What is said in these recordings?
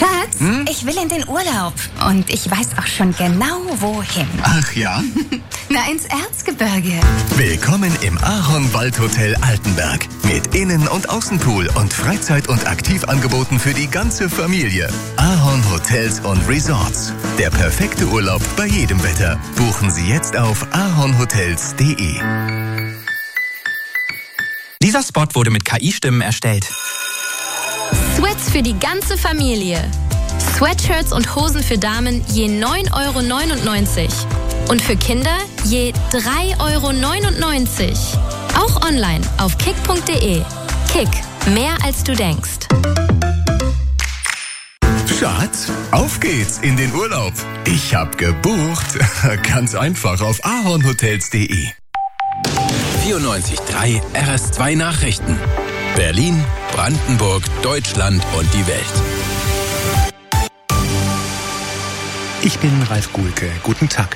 Schatz, ich will in den Urlaub. Und ich weiß auch schon genau, wohin. Ach ja? Na, ins Erzgebirge. Willkommen im Ahorn-Waldhotel Altenberg. Mit Innen- und Außenpool und Freizeit- und Aktivangeboten für die ganze Familie. Ahorn Hotels und Resorts. Der perfekte Urlaub bei jedem Wetter. Buchen Sie jetzt auf ahornhotels.de. Dieser Spot wurde mit KI-Stimmen erstellt. Sweats für die ganze Familie. Sweatshirts und Hosen für Damen je 9,99 € und für Kinder je 3,99 €. Auch online auf kick.de. Kick, mehr als du denkst. Schatz, auf geht's in den Urlaub. Ich hab gebucht. Ganz einfach auf ahornhotels.de. 94.3 RS2 Nachrichten. Berlin, Brandenburg, Deutschland und die Welt. Ich bin Ralf Guhlke. Guten Tag.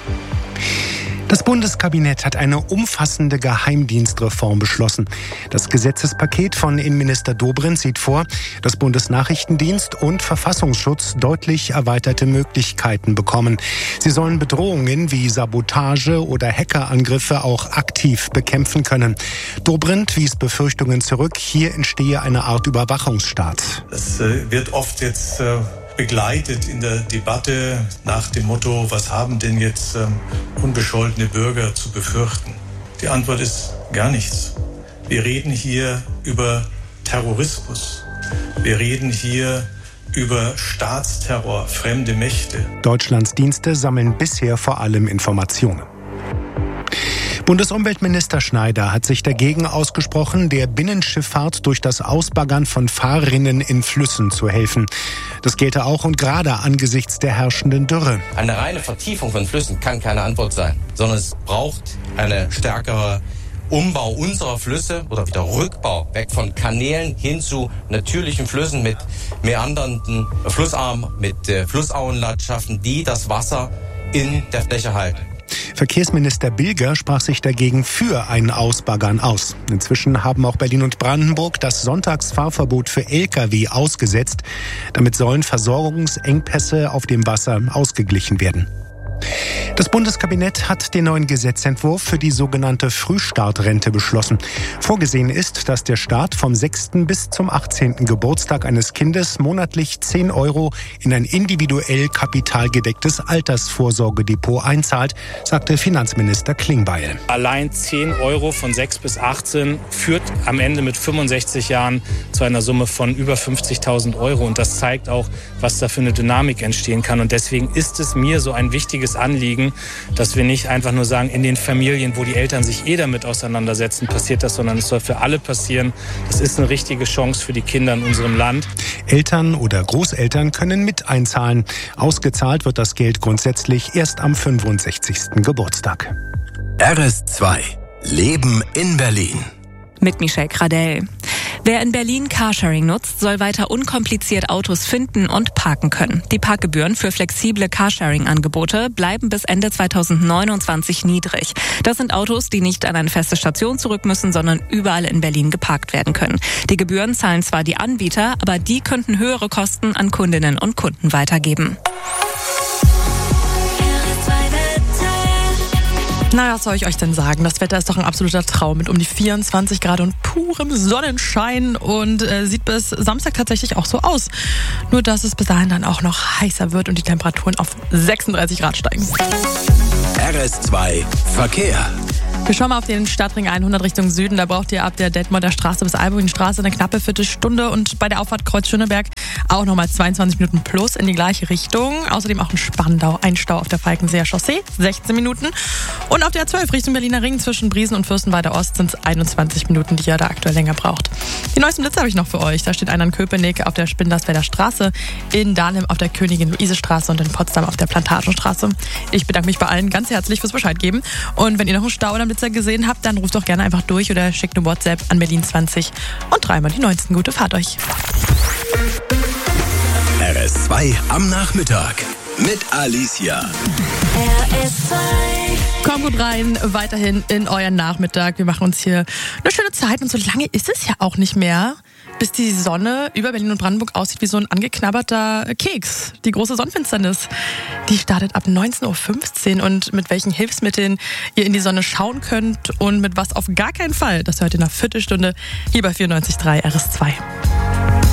Das Bundeskabinett hat eine umfassende Geheimdienstreform beschlossen. Das Gesetzespaket von Innenminister Dobrindt sieht vor, dass Bundesnachrichtendienst und Verfassungsschutz deutlich erweiterte Möglichkeiten bekommen. Sie sollen Bedrohungen wie Sabotage oder Hackerangriffe auch aktiv bekämpfen können. Dobrindt wies Befürchtungen zurück, hier entstehe eine Art Überwachungsstaat. Es wird oft jetzt begleitet in der Debatte nach dem Motto, was haben denn jetzt unbescholtene Bürger zu befürchten? Die Antwort ist gar nichts. Wir reden hier über Terrorismus. Wir reden hier über Staatsterror, fremde Mächte. Deutschlands Dienste sammeln bisher vor allem Informationen. Bundesumweltminister Schneider hat sich dagegen ausgesprochen, der Binnenschifffahrt durch das Ausbaggern von Fahrrinnen in Flüssen zu helfen. Das gelte auch und gerade angesichts der herrschenden Dürre. Eine reine Vertiefung von Flüssen kann keine Antwort sein, sondern es braucht eine stärkere Umbau unserer Flüsse oder wieder Rückbau weg von Kanälen hin zu natürlichen Flüssen mit meandernden Flussarmen, mit Flussauenlandschaften, die das Wasser in der Fläche halten. Verkehrsminister Bilger sprach sich dagegen für ein Ausbaggern aus. Inzwischen haben auch Berlin und Brandenburg das Sonntagsfahrverbot für Lkw ausgesetzt. Damit sollen Versorgungsengpässe auf dem Wasser ausgeglichen werden. Das Bundeskabinett hat den neuen Gesetzentwurf für die sogenannte Frühstartrente beschlossen. Vorgesehen ist, dass der Staat vom 6. bis zum 18. Geburtstag eines Kindes monatlich 10 € in ein individuell kapitalgedecktes Altersvorsorgedepot einzahlt, sagte Finanzminister Klingbeil. Allein 10 € von 6 bis 18 führt am Ende mit 65 Jahren zu einer Summe von über 50.000 €. Und das zeigt auch, was da für eine Dynamik entstehen kann. Und deswegen ist es mir so ein wichtiges Anliegen, dass wir nicht einfach nur sagen, in den Familien, wo die Eltern sich damit auseinandersetzen, passiert das, sondern es soll für alle passieren. Das ist eine richtige Chance für die Kinder in unserem Land. Eltern oder Großeltern können mit einzahlen. Ausgezahlt wird das Geld grundsätzlich erst am 65. Geburtstag. RS2 Leben in Berlin. Mit Michelle Gradell. Wer in Berlin Carsharing nutzt, soll weiter unkompliziert Autos finden und parken können. Die Parkgebühren für flexible Carsharing-Angebote bleiben bis Ende 2029 niedrig. Das sind Autos, die nicht an eine feste Station zurück müssen, sondern überall in Berlin geparkt werden können. Die Gebühren zahlen zwar die Anbieter, aber die könnten höhere Kosten an Kundinnen und Kunden weitergeben. Na, was soll ich euch denn sagen? Das Wetter ist doch ein absoluter Traum mit um die 24 Grad und purem Sonnenschein und sieht bis Samstag tatsächlich auch so aus. Nur, dass es bis dahin dann auch noch heißer wird und die Temperaturen auf 36 Grad steigen. RS2 Verkehr. Wir schauen mal auf den Stadtring 100 Richtung Süden. Da braucht ihr ab der Detmolder Straße bis Albuinstraße eine knappe Viertelstunde und bei der Auffahrt Kreuz Schöneberg auch nochmal 22 Minuten plus in die gleiche Richtung. Außerdem auch in Spandau ein Stau auf der Falkenseer Chaussee, 16 Minuten. Und auf der A12 Richtung Berliner Ring zwischen Briesen und Fürstenwalder Ost sind es 21 Minuten, die ihr da aktuell länger braucht. Die neuesten Blitze habe ich noch für euch. Da steht einer in Köpenick auf der Spindlersfelder Straße, in Dahlem auf der Königin-Luise-Straße und in Potsdam auf der Plantagenstraße. Ich bedanke mich bei allen ganz herzlich fürs Bescheid geben. Und wenn ihr noch einen Stau oder einen Blitzer gesehen habt, dann ruft doch gerne einfach durch oder schickt eine WhatsApp an Berlin 20 und dreimal die 19. Gute Fahrt euch. RS2 am Nachmittag mit Alicia. RS2. Kommt gut rein, weiterhin in euren Nachmittag. Wir machen uns hier eine schöne Zeit und so lange ist es ja auch nicht mehr. bis die Sonne über Berlin und Brandenburg aussieht wie so ein angeknabberter Keks. Die große Sonnenfinsternis, die startet ab 19.15 Uhr. Und mit welchen Hilfsmitteln ihr in die Sonne schauen könnt und mit was auf gar keinen Fall, das hört ihr nach Viertelstunde hier bei 94.3 RS2.